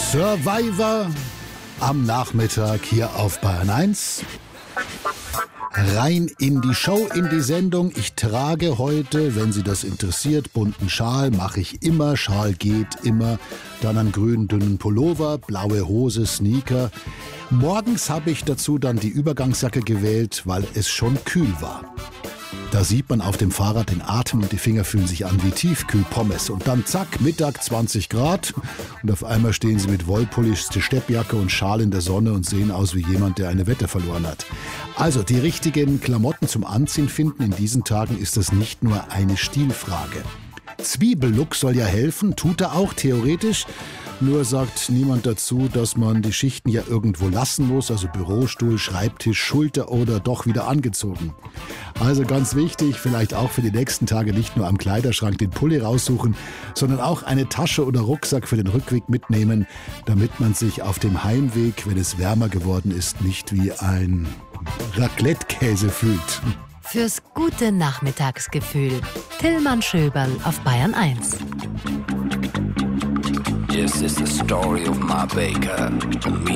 Survivor am Nachmittag hier auf Bayern 1. Rein in die Show, in die Sendung. Ich trage heute, wenn Sie das interessiert, bunten Schal, mache ich immer. Schal geht immer. Dann einen grünen, dünnen Pullover, blaue Hose, Sneaker. Morgens habe ich dazu dann die Übergangsjacke gewählt, weil es schon kühl war. Da sieht man auf dem Fahrrad den Atem und die Finger fühlen sich an wie Tiefkühlpommes. Und dann zack, Mittag 20 Grad und auf einmal stehen sie mit Wollpulli, Steppjacke und Schal in der Sonne und sehen aus wie jemand, der eine Wette verloren hat. Also die richtigen Klamotten zum Anziehen finden in diesen Tagen ist das nicht nur eine Stilfrage. Zwiebellook soll ja helfen, tut er auch theoretisch. Nur sagt niemand dazu, dass man die Schichten ja irgendwo lassen muss, also Bürostuhl, Schreibtisch, Schulter oder doch wieder angezogen. Also ganz wichtig, vielleicht auch für die nächsten Tage nicht nur am Kleiderschrank den Pulli raussuchen, sondern auch eine Tasche oder Rucksack für den Rückweg mitnehmen, damit man sich auf dem Heimweg, wenn es wärmer geworden ist, nicht wie ein Raclette-Käse fühlt. Fürs gute Nachmittagsgefühl. Tillmann Schöberl auf Bayern 1. This is the story of my baker and me